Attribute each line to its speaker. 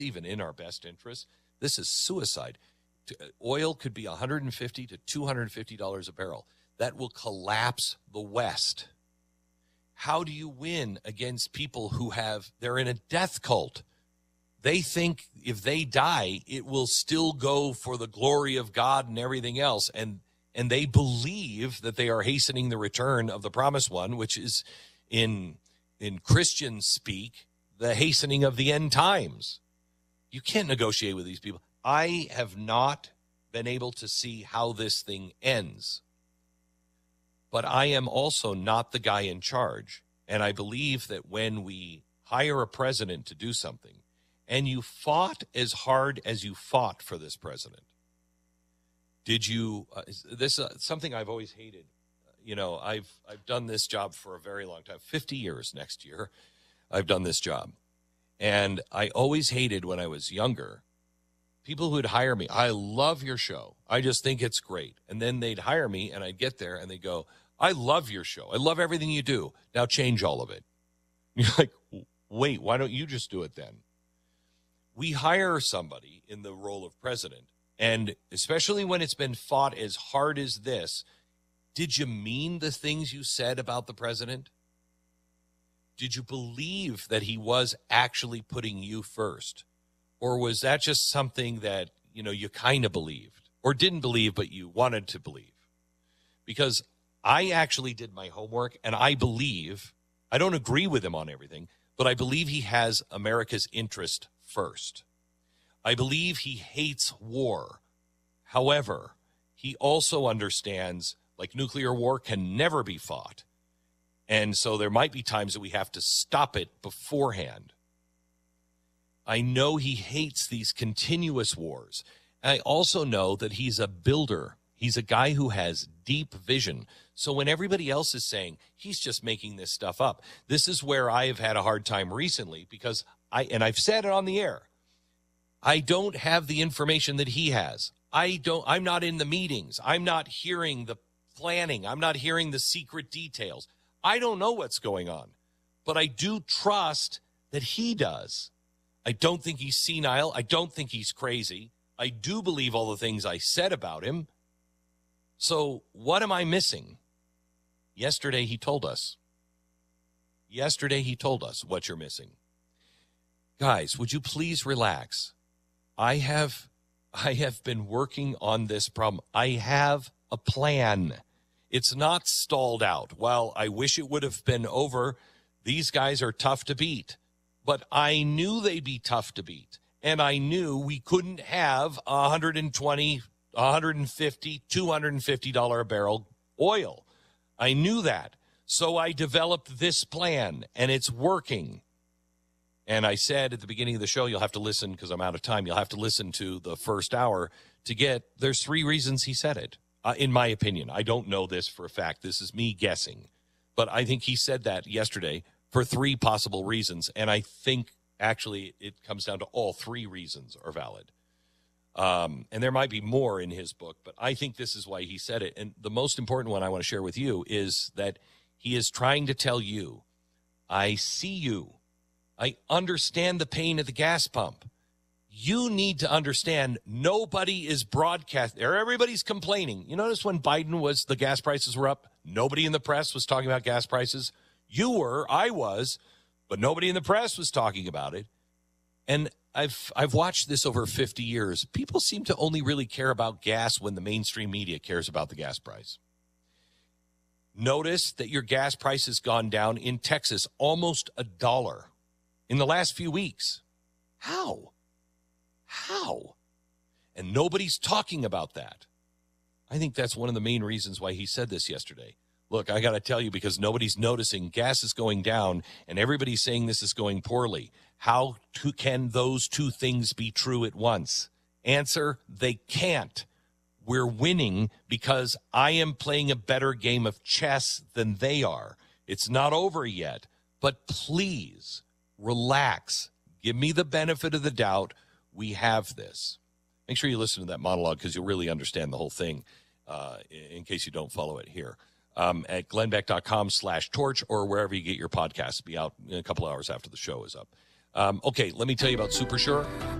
Speaker 1: even in our best interest. This is suicide. Oil could be $150 to $250 a barrel. That will collapse the West. How do you win against people who they're in a death cult? They think if they die, it will still go for the glory of God and everything else. And they believe that they are hastening the return of the promised one, which is in Christian speak, the hastening of the end times. You can't negotiate with these people. I have not been able to see how this thing ends. But I am also not the guy in charge. And I believe that when we hire a president to do something, and you fought as hard as you fought for this president, did you, this is something I've always hated. I've done this job for a very long time, 50 years next year. I've done this job. And I always hated when I was younger, people who would hire me. I love your show. I just think it's great. And then they'd hire me and I'd get there and they'd go, I love your show. I love everything you do. Now change all of it. You're like, wait, why don't you just do it then? We hire somebody in the role of president, and especially when it's been fought as hard as this, did you mean the things you said about the president? Did you believe that he was actually putting you first? Or was that just something that, you kind of believed or didn't believe, but you wanted to believe? Because I actually did my homework, and I don't agree with him on everything, but I believe he has America's interest first. I believe he hates war. However, he also understands, like, nuclear war can never be fought. And so there might be times that we have to stop it beforehand. I know he hates these continuous wars. I also know that he's a builder. He's a guy who has deep vision. So when everybody else is saying he's just making this stuff up, this is where I have had a hard time recently, because I've said it on the air, I don't have the information that he has. I'm not in the meetings. I'm not hearing the planning. I'm not hearing the secret details. I don't know what's going on, but I do trust that he does. I don't think he's senile. I don't think he's crazy. I do believe all the things I said about him. So what am I missing? Yesterday he told us. Yesterday he told us what you're missing. Guys, would you please relax? I have been working on this problem. I have a plan. It's not stalled out. While I wish it would have been over, these guys are tough to beat. But I knew they'd be tough to beat. And I knew we couldn't have $120, $150, $250 a barrel oil. I knew that. So I developed this plan, and it's working. And I said at the beginning of the show, you'll have to listen, because I'm out of time, you'll have to listen to the first hour to get, there's 3 reasons he said it, in my opinion. I don't know this for a fact. This is me guessing. But I think he said that yesterday for 3 possible reasons. And I think actually it comes down to all 3 reasons are valid. And there might be more in his book, but I think this is why he said it. And the most important one I want to share with you is that he is trying to tell you, I see you. I understand the pain at the gas pump. You need to understand nobody is broadcast there. Everybody's complaining. You notice when Biden the gas prices were up, nobody in the press was talking about gas prices. You were, I was, but nobody in the press was talking about it. And I've watched this over 50 years. People seem to only really care about gas when the mainstream media cares about the gas price. Notice that your gas price has gone down in Texas almost $1 in the last few weeks. How? And nobody's talking about that. I think that's one of the main reasons why he said this yesterday. Look, I got to tell you, because nobody's noticing gas is going down and everybody's saying this is going poorly. How can those 2 things be true at once? Answer, they can't. We're winning because I am playing a better game of chess than they are. It's not over yet, but please relax. Give me the benefit of the doubt. We have this. Make sure you listen to that monologue, because you'll really understand the whole thing in case you don't follow it here. At glennbeck.com/torch or wherever you get your podcasts. Be out in a couple hours after the show is up. Okay, let me tell you about Super Sure.